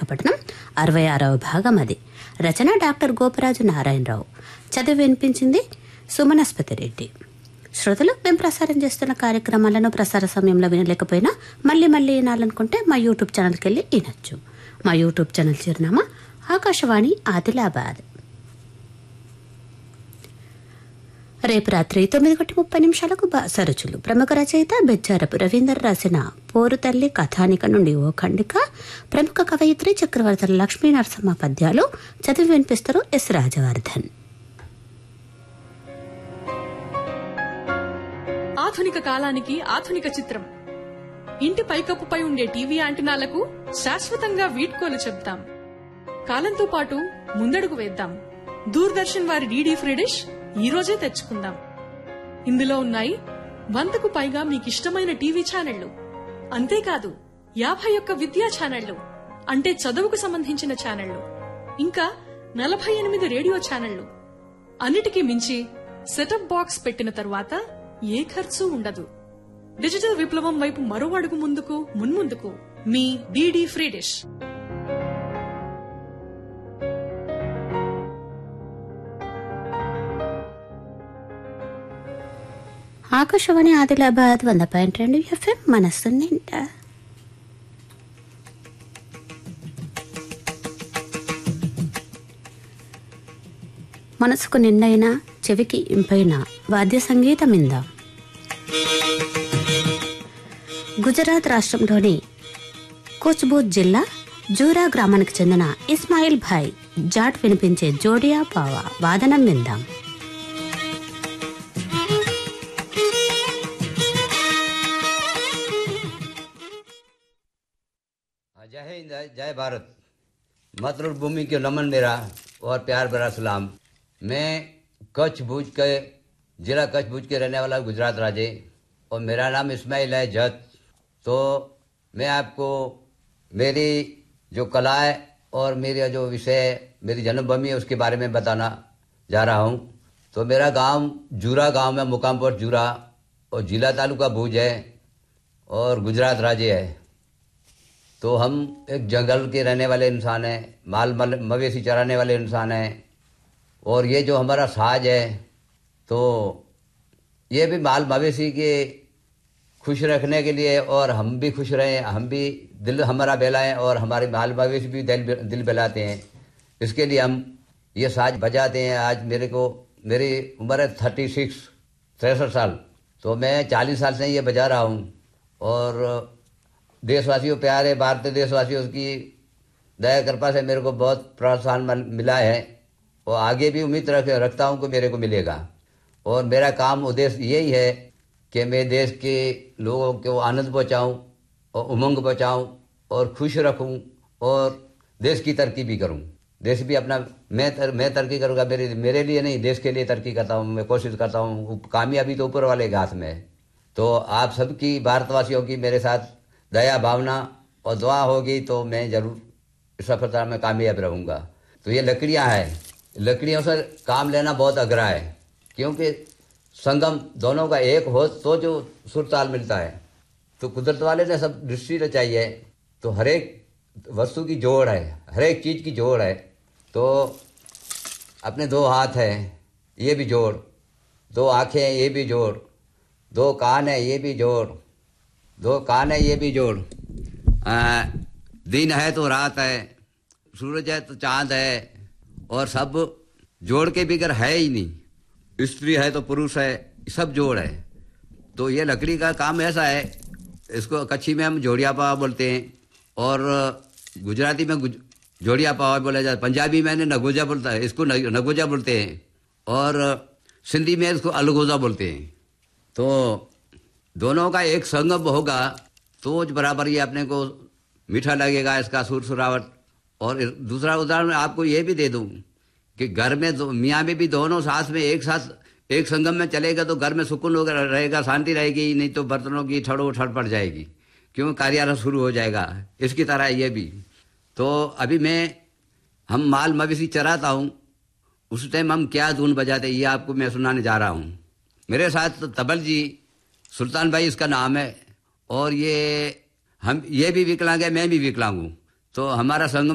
కథాపఠనం 66వ భాగం. అది రచన డాక్టర్ గోపరాజు నారాయణరావు. చదివి వినిపించింది సుమనస్పతి రెడ్డి. శ్రోతలు, మేము ప్రసారం చేస్తున్న కార్యక్రమాలను ప్రసార సమయంలో వినలేకపోయినా మళ్ళీ వినాలనుకుంటే మా యూట్యూబ్ ఛానల్కి వెళ్ళి వినొచ్చు. మా యూట్యూబ్ ఛానల్ చిరునామా ఆకాశవాణి ఆదిలాబాద్. రేపు రాత్రి 9:30 బాసరుచులు ప్రముఖ రచయిత బెజ్జారపు రవీందర్ రాసిన పోరు తల్లి కథానిక నుండి ఓ ఖండిక, ప్రముఖ కవయిత్రి చక్రవర్తుల లక్ష్మీ నరసమ్మ పద్యాలు చదివి వినిపిస్తారు ఎస్ రాజవర్ధన్. ఆధునిక కాలానికి ఆధునిక చిత్రం. ఇంటి పైకప్పుపై ఉండే టీవీ యాంటినాలకు శాశ్వతంగా వీడ్కోలు చెప్తాం. కాలంతో పాటు ముందడుగు వేద్దాం. దూరదర్శన్ వారి డీడీ ఫ్రీ డిష్ ఈ రోజే తెచ్చుకుందాం. ఇందులో ఉన్నాయి 100కు పైగా మీకిష్టమైన టీవీ ఛానళ్లు. అంతేకాదు 51 విద్యా ఛానళ్లు, అంటే చదువుకు సంబంధించిన ఛానళ్లు, ఇంకా 48 రేడియో ఛానళ్లు. అన్నిటికీ మించి సెటప్ బాక్స్ పెట్టిన తరువాత ఏ ఖర్చు ఉండదు. డిజిటల్ విప్లవం వైపు మరో అడుగు మున్ముందుకు మీ DD free dish. Akashvani Adilabad 100.2 FM మనస్సు నిండా. మనసుకు నిండైన చెవికి ఇంపైన వాద్య సంగీతమిందా. గుజరాత్ రాష్ట్రంలోని కూచ్బూజ్ జిల్లా జూరా గ్రామానికి చెందిన ఇస్మాయిల్ భాయ్ జాట్ వినిపించే జోడియా పావా వాదనం విందాం. जय हिंद, जय भारत. मातृभूमि के नमन मेरा और प्यार भरा सलाम. मैं कच्छ भुज के जिला कच्छ भुज के रहने वाला गुजरात राज्य और मेरा नाम इस्माइल है जत. तो मैं आपको मेरी जो कला है और मेरा जो विषय मेरी जन्मभूमि है उसके बारे में बताना जा रहा हूँ. तो मेरा गांव जूरा गांव में मुकाम पोस्ट जूरा और जिला तालुका भुज है और गुजरात राज्य है. तो हम एक जंगल के रहने वाले इंसान हैं, माल मवेशी चराने वाले इंसान हैं. और ये जो हमारा साज है तो ये भी माल मवेशी के खुश रखने के लिए और हम भी खुश रहें, हम भी दिल हमारा बहलाएं और हमारे माल मवेशी भी दिल बहलाते हैं. इसके लिए हम ये साज बजाते हैं. आज मेरी उम्र है 63 साल. तो मैं 40 साल से ये बजा रहा हूँ. और देशवासियों प्यारे भारतीय देशवासियों की दया कृपा से मेरे को बहुत प्रोत्साहन मिला है और आगे भी उम्मीद रखता हूँ कि मेरे को मिलेगा. और मेरा काम उद्देश्य यही है कि मैं देश के लोगों को आनंद पहुँचाऊँ और उमंग पहुँचाऊँ और खुश रखूँ और देश की तरक्की भी करूँ. देश भी अपना मैं तरक्की करूँगा, मेरे लिए नहीं, देश के लिए तरक्की करता हूँ. मैं कोशिश करता हूँ. कामयाबी तो ऊपर वाले के हाथ में है. तो आप सबकी भारतवासियों की मेरे साथ दया भावना और दुआ होगी तो मैं जरूर सफलता में कामयाब रहूँगा. तो ये लकड़ियाँ हैं, लकड़ियों से काम लेना बहुत अघरा है, क्योंकि संगम दोनों का एक हो तो जो सुर ताल मिलता है. तो कुदरत वाले ने सब दृष्टि रचाई है. तो हर एक वस्तु की जोड़ है, हर एक चीज़ की जोड़ है. तो अपने 2 हाथ हैं, ये भी जोड़. 2 आँखें हैं, ये भी जोड़. 2 कान है, ये भी जोड़. 2 कान है, ये भी जोड़. दिन है तो रात है, सूरज है तो चांद है, और सब जोड़ के बिगर है ही नहीं. स्त्री है तो पुरुष है, सब जोड़ है. तो ये लकड़ी का काम ऐसा है, इसको कच्छी में हम जोड़िया पावा बोलते हैं और गुजराती में जोड़िया पावा बोला जाता है. पंजाबी में नगोजा बोलता है, इसको नगोजा बोलते हैं. और सिंधी में इसको अलगोजा बोलते हैं. तो दोनों का एक संगम होगा तो बराबर ये अपने को मीठा लगेगा, इसका सुर सुरावट. और दूसरा उदाहरण आपको ये भी दे दूं कि घर में मियाँ में भी दोनों साथ में एक साथ एक संगम में चलेगा तो घर में सुकून रहेगा, शांति रहेगी. नहीं तो बर्तनों की ठड़ पड़ जाएगी, क्यों कार्यालय शुरू हो जाएगा. इसकी तरह ये भी. तो अभी हम माल मवेशी चराता हूँ, उस टाइम हम क्या धुन बजाते ये आपको मैं सुनाने जा रहा हूँ. मेरे साथ तबल जी सुल्तान भाई इसका नाम है. और ये भी विकलांग है, मैं भी विकलांग हूँ. तो हमारा संगम